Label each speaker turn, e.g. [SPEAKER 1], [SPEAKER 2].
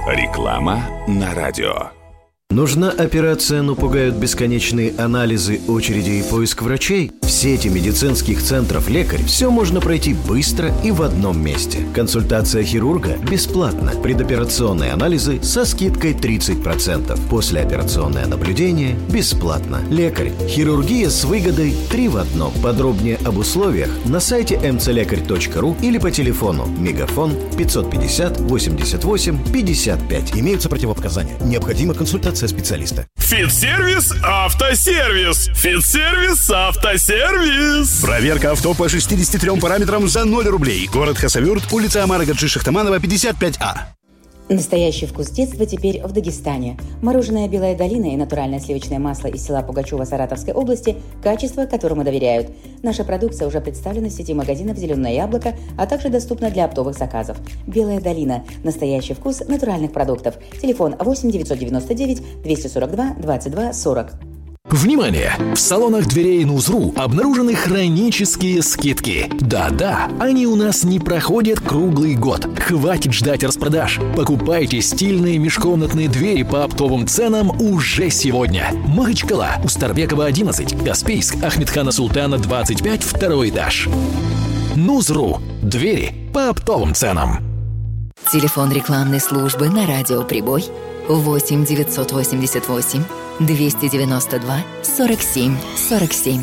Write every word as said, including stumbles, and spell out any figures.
[SPEAKER 1] Реклама на радио.
[SPEAKER 2] Нужна операция, но пугают бесконечные анализы, очереди и поиск врачей? В сети медицинских центров «Лекарь» все можно пройти быстро и в одном месте. Консультация хирурга бесплатна. Предоперационные анализы со скидкой тридцать процентов. Послеоперационное наблюдение бесплатно. «Лекарь». Хирургия с выгодой три в одном. Подробнее об условиях на сайте эм цэ лекарь точка ру или по телефону Мегафон пятьсот пятьдесят восемьдесят восемь пятьдесят пять. Имеются противопоказания. Необходима консультация специалиста.
[SPEAKER 3] Фитсервис Автосервис. Фитсервис Автосервис.
[SPEAKER 4] Проверка авто по шестидесяти трем параметрам за ноль рублей. Город Хасавюрт, улица Амара Гаджи Шахтаманова, пятьдесят пять А.
[SPEAKER 5] Настоящий вкус детства теперь в Дагестане. Мороженое «Белая долина» и натуральное сливочное масло из села Пугачева Саратовской области – качество, которому доверяют. Наша продукция уже представлена в сети магазинов «Зеленое яблоко», а также доступна для оптовых заказов. «Белая долина» – настоящий вкус натуральных продуктов. Телефон восемь девятьсот девяносто девять двести сорок два двадцать два сорок.
[SPEAKER 6] Внимание! В салонах дверей Нузру обнаружены хронические скидки. Да-да, они у нас не проходят круглый год. Хватит ждать распродаж. Покупайте стильные межкомнатные двери по оптовым ценам уже сегодня. Махачкала, Устарбекова одиннадцать, Каспийск, Ахмедхана Султана двадцать пять, второй этаж. Нузру. Двери по оптовым ценам.
[SPEAKER 7] Телефон рекламной службы на радио «Прибой» восемь девятьсот восемьдесят восемь двести девяносто два сорок семь сорок семь.